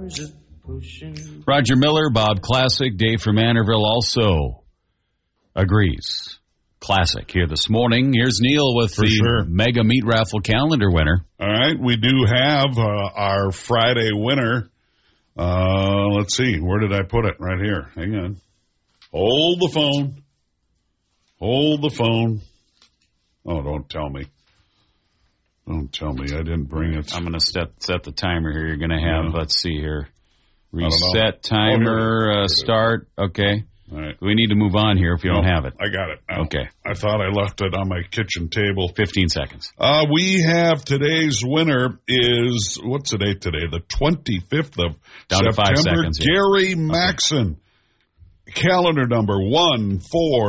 Roger Miller, Bob Classic, Dave from Manorville also agrees. Classic here this morning. Here's Neil with Mega Meat Raffle calendar winner. All right, we do have our Friday winner. Let's see, where did I put it? Right here. Hang on. Hold the phone. Hold the phone. Oh, don't tell me. Don't tell me I didn't bring it. I'm going to set the timer here. You're going to have, let's see here. Reset timer, start. Okay. All right. We need to move on here if you don't have it. I got it now. Okay. I thought I left it on my kitchen table. 15 seconds. We have today's winner is, what's the date today? The 25th of Down September. to 5 seconds here. Gary Maxson. Calendar number 14.